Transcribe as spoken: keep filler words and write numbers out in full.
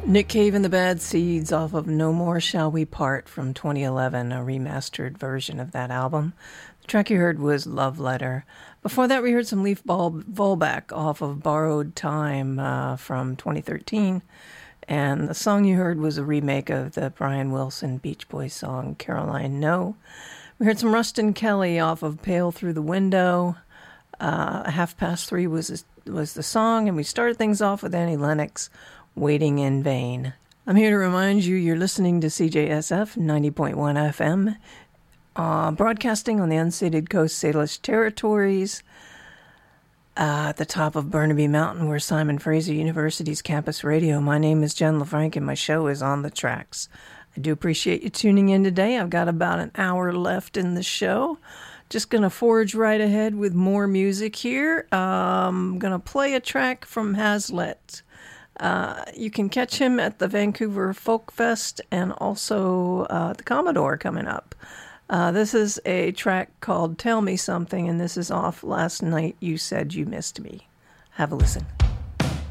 Nick Cave and the Bad Seeds off of No More Shall We Part from twenty eleven, a remastered version of that album. The track you heard was Love Letter. Before that, we heard some Leaf Bulb Volbeck off of Borrowed Time uh, from twenty thirteen. And the song you heard was a remake of the Brian Wilson Beach Boys song, Caroline No. We heard some Rustin Kelly off of Pale Through the Window. Uh, Half Past Three was, was the song, and we started things off with Annie Lennox, Waiting in Vain. I'm here to remind you you're listening to C J S F ninety point one F M, uh, broadcasting on the unceded Coast Salish territories uh, at the top of Burnaby Mountain, where Simon Fraser University's campus radio. My name is Jen LaFranc, and my show is On the Tracks. I do appreciate you tuning in today. I've got about an hour left in the show. Just going to forge right ahead with more music here. I'm going to play a track from Hazlitt. Uh, you can catch him at the Vancouver Folk Fest and also uh, the Commodore coming up. Uh, this is a track called Tell Me Something, and this is off Last Night You Said You Missed Me. Have a listen.